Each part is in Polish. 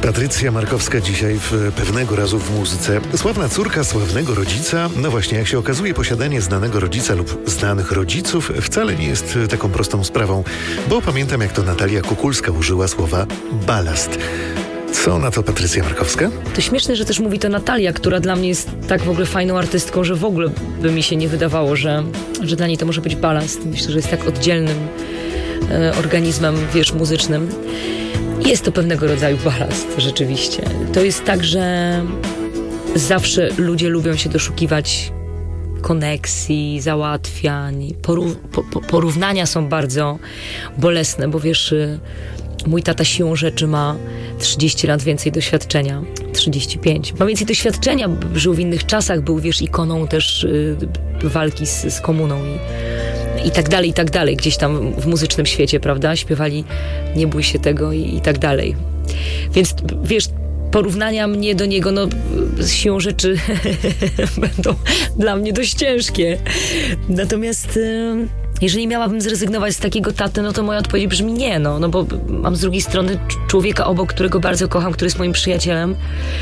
Patrycja Markowska dzisiaj w Pewnego razu w muzyce. Sławna córka sławnego rodzica. No właśnie, jak się okazuje, posiadanie znanego rodzica lub znanych rodziców wcale nie jest taką prostą sprawą, bo pamiętam, jak to Natalia Kukulska użyła słowa balast. Co na to Patrycja Markowska? To śmieszne, że też mówi to Natalia, która dla mnie jest tak w ogóle fajną artystką, że w ogóle by mi się nie wydawało, że dla niej to może być balast. Myślę, że jest tak oddzielnym organizmem, muzycznym. Jest to pewnego rodzaju balast, rzeczywiście. To jest tak, że zawsze ludzie lubią się doszukiwać koneksji, załatwiań. Porównania są bardzo bolesne, bo mój tata siłą rzeczy ma 30 lat więcej doświadczenia. 35. Ma więcej doświadczenia, żył w innych czasach, był ikoną też walki z komuną i tak dalej, i tak dalej. Gdzieś tam w muzycznym świecie, prawda? Śpiewali Nie bój się tego i tak dalej. Więc porównania mnie do niego, z siłą rzeczy będą dla mnie dość ciężkie. Natomiast jeżeli miałabym zrezygnować z takiego taty, to moja odpowiedź brzmi nie, bo mam z drugiej strony człowieka obok, którego bardzo kocham, który jest moim przyjacielem.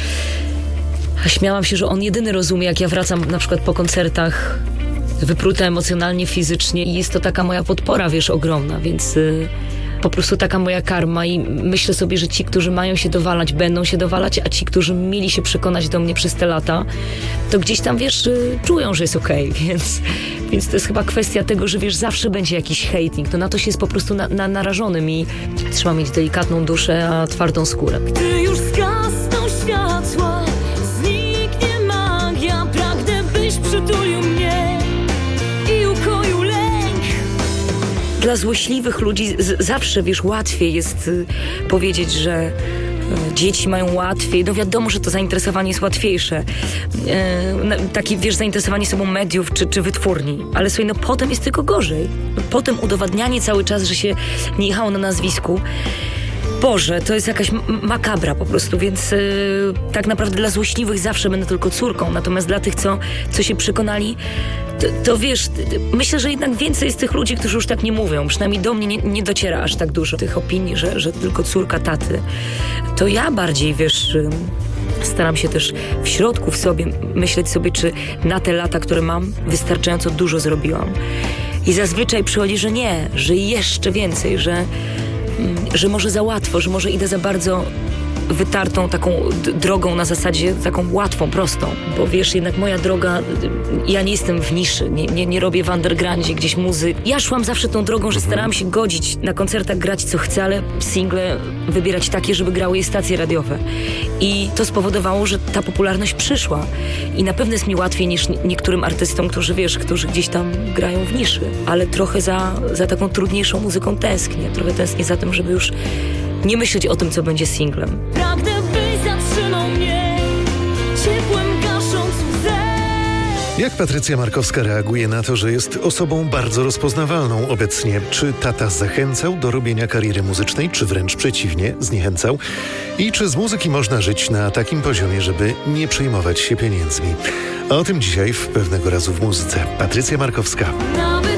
A śmiałam się, że on jedyny rozumie, jak ja wracam na przykład po koncertach wypruta emocjonalnie, fizycznie i jest to taka moja podpora, ogromna, więc po prostu taka moja karma i myślę sobie, że ci, którzy mają się dowalać, będą się dowalać, a ci, którzy mieli się przekonać do mnie przez te lata, to gdzieś tam, czują, że jest okej, więc to jest chyba kwestia tego, że zawsze będzie jakiś hating, na to się jest po prostu narażonym i trzeba mieć delikatną duszę, a twardą skórę. Gdy już zgasną światła, zniknie magia, pragnę, byś przytulił mnie i ukoił lęk. Dla złośliwych ludzi zawsze, łatwiej jest powiedzieć, że dzieci mają łatwiej. Wiadomo, że to zainteresowanie jest łatwiejsze. Takie, zainteresowanie sobą mediów czy wytwórni. Ale słuchaj, potem jest tylko gorzej. Potem udowadnianie cały czas, że się nie jechało na nazwisku. Boże, to jest jakaś makabra po prostu, więc tak naprawdę dla złośliwych zawsze będę tylko córką. Natomiast dla tych, co się przekonali, to myślę, że jednak więcej jest tych ludzi, którzy już tak nie mówią. Przynajmniej do mnie nie dociera aż tak dużo tych opinii, że tylko córka taty. To ja bardziej, staram się też w środku w sobie myśleć sobie, czy na te lata, które mam, wystarczająco dużo zrobiłam. I zazwyczaj przychodzi, że nie, że jeszcze więcej, że może za łatwo, że może idę za bardzo wytartą taką drogą na zasadzie taką łatwą, prostą, bo jednak moja droga, ja nie jestem w niszy, nie robię w undergroundzie gdzieś muzy. Ja szłam zawsze tą drogą, że starałam się godzić na koncertach, grać co chcę, ale single wybierać takie, żeby grały je stacje radiowe. I to spowodowało, że ta popularność przyszła. I na pewno jest mi łatwiej niż niektórym artystom, którzy gdzieś tam grają w niszy, ale trochę za taką trudniejszą muzyką tęsknię. Trochę tęsknię za tym, żeby już nie myśleć o tym, co będzie singlem. Pragnę, byś zatrzymał mnie ciepłem gasząc łzę. Jak Patrycja Markowska reaguje na to, że jest osobą bardzo rozpoznawalną obecnie? Czy tata zachęcał do robienia kariery muzycznej, czy wręcz przeciwnie, zniechęcał? I czy z muzyki można żyć na takim poziomie, żeby nie przejmować się pieniędzmi? O tym dzisiaj w Pewnego razu w muzyce. Patrycja Markowska. Nawet